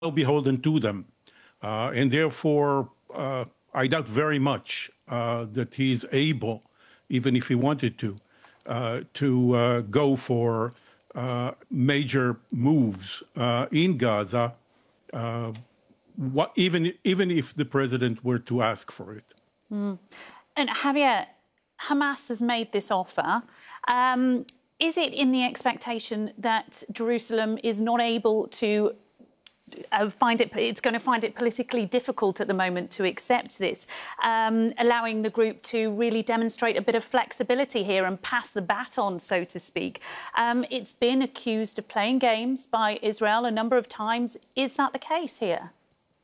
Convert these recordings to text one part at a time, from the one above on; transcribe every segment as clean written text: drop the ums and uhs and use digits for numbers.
beholden to them. And therefore, I doubt very much that he is able, even if he wanted to go for major moves in Gaza, even if the president were to ask for it. And Javier, Hamas has made this offer. Is it in the expectation that Jerusalem is not able to it's going to find it politically difficult at the moment to accept this, allowing the group to really demonstrate a bit of flexibility here and pass the baton, so to speak? It's been accused of playing games by Israel a number of times. Is that the case here?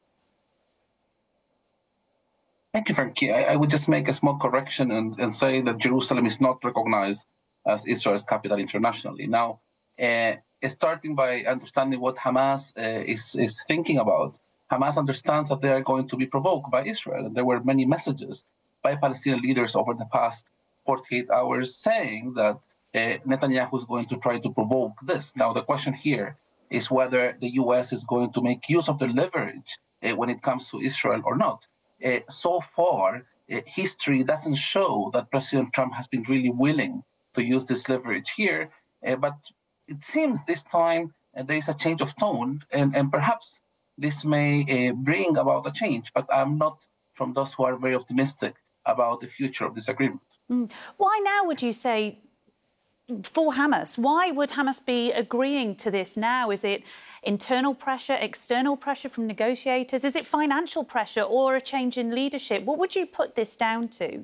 Thank you, Frankie. I would just make a small correction and say that Jerusalem is not recognized as Israel's capital internationally. Now, starting by understanding what Hamas is thinking about, Hamas understands that they are going to be provoked by Israel. And there were many messages by Palestinian leaders over the past 48 hours saying that Netanyahu is going to try to provoke this. Now, the question here is whether the U.S. is going to make use of the leverage when it comes to Israel or not. So far, history doesn't show that President Trump has been really willing to use this leverage here, but it seems this time there is a change of tone, and perhaps this may bring about a change, but I'm not from those who are very optimistic about the future of this agreement. Why now, would you say, for Hamas? Why would Hamas be agreeing to this now? Is it internal pressure, external pressure from negotiators? Is it financial pressure or a change in leadership? What would you put this down to?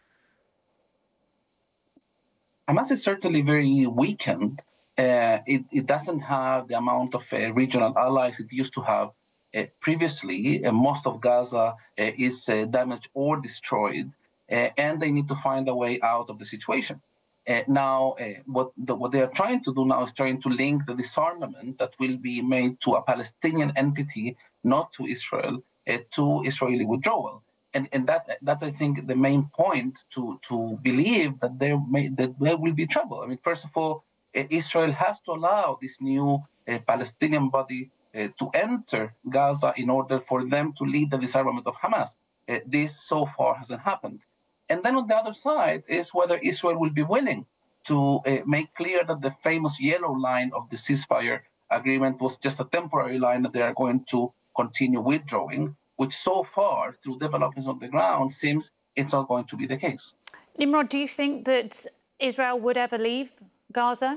Hamas is certainly very weakened. It doesn't have the amount of regional allies it used to have previously. Most of Gaza is damaged or destroyed, and they need to find a way out of the situation. Now, what they are trying to do now is trying to link the disarmament that will be made to a Palestinian entity, not to Israel, to Israeli withdrawal. And that's, I think, the main point to believe that there will be trouble. I mean, first of all, Israel has to allow this new Palestinian body to enter Gaza in order for them to lead the disarmament of Hamas. This so far hasn't happened. And then on the other side is whether Israel will be willing to make clear that the famous yellow line of the ceasefire agreement was just a temporary line that they are going to continue withdrawing, which so far, through developments on the ground, seems it's not going to be the case. Nimrod, do you think that Israel would ever leave Gaza?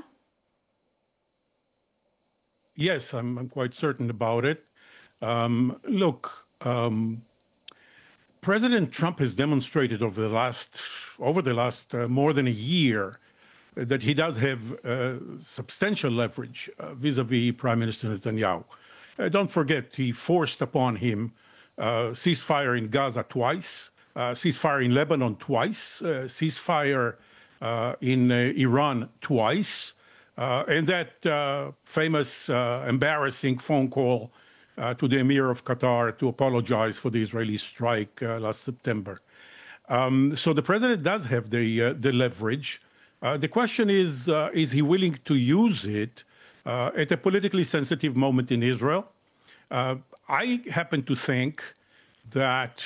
Yes, I'm quite certain about it. President Trump has demonstrated over the last more than a year that he does have substantial leverage vis-a-vis Prime Minister Netanyahu. Don't forget, he forced upon him ceasefire in Gaza twice, ceasefire in Lebanon twice, ceasefire in Iran twice, and that famous embarrassing phone call to the Emir of Qatar to apologize for the Israeli strike last September. So the president does have the leverage. The question is he willing to use it at a politically sensitive moment in Israel? I happen to think that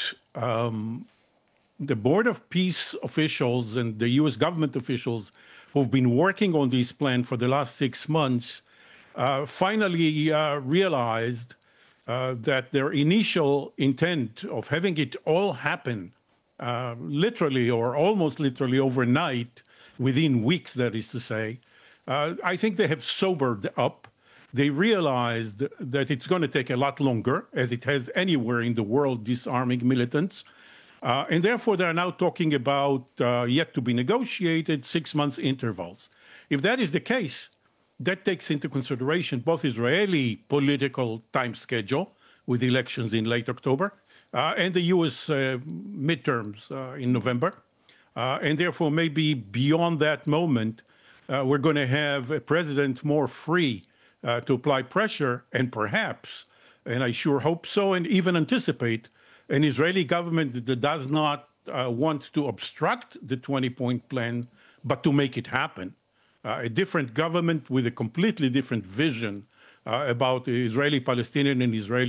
the Board of Peace officials and the U.S. government officials who've been working on this plan for the last 6 months finally realized that their initial intent of having it all happen literally or almost literally overnight, within weeks, that is to say, I think they have sobered up. They realized that it's going to take a lot longer, as it has anywhere in the world, disarming militants. And therefore, they're now talking about yet to be negotiated 6 months intervals. If that is the case, that takes into consideration both Israeli political time schedule with elections in late October and the U.S. midterms in November. And therefore, maybe beyond that moment, we're going to have a president more free to apply pressure and perhaps, and I sure hope so, and even anticipate, an Israeli government that does not want to obstruct the 20-point plan, but to make it happen. A different government with a completely different vision about Israeli-Palestinian and Israeli